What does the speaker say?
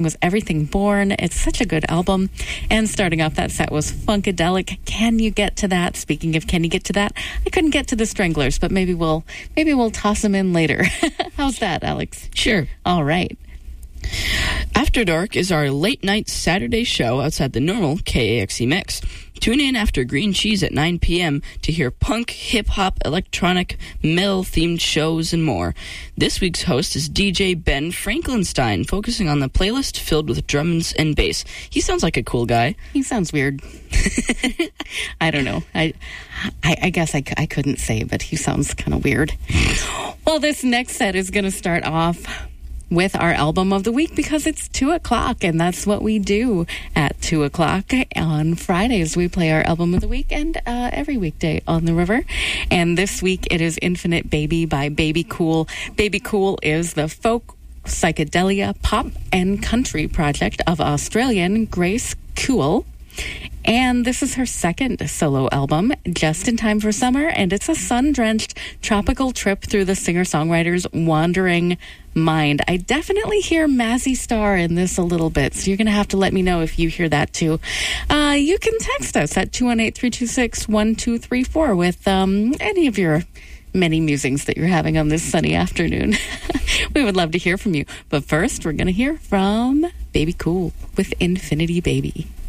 was Everything Born. It's such a good album. And starting off that set was Funkadelic. Can You Get to That? Speaking of Can You Get to That? I couldn't get to the Stranglers, but maybe we'll toss them in later. How's that, Alex? Sure. All right. After Dark is our late night Saturday show outside the normal KAXE mix. Tune in after Green Cheese at 9 p.m. to hear punk, hip-hop, electronic, metal-themed shows and more. This week's host is DJ Ben Franklinstein, focusing on the playlist filled with drums and bass. He sounds like a cool guy. He sounds weird. I don't know. I guess I couldn't say, but he sounds kind of weird. Well, this next set is going to start off with our album of the week because it's 2 o'clock, and that's what we do at 2 o'clock on Fridays. We play our album of the week, and every weekday on the river. And this week it is Infinite Baby by Baby Cool. Baby Cool is the folk, psychedelia, pop, and country project of Australian Grace Cool. And this is her second solo album, just in time for summer, and it's a sun-drenched tropical trip through the singer-songwriter's wandering mind. I definitely hear Mazzy Star in this a little bit, so you're going to have to let me know if you hear that too. You can text us at 218-326-1234 with any of your many musings that you're having on this sunny afternoon. We would love to hear from you. But first, we're going to hear from Baby Cool with Infinity Baby.